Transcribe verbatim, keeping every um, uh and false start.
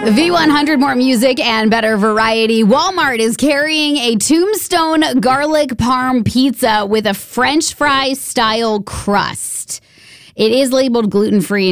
V one hundred, more music and better variety. Walmart is carrying a Tombstone garlic parm pizza with a French fry style crust. It is labeled gluten-free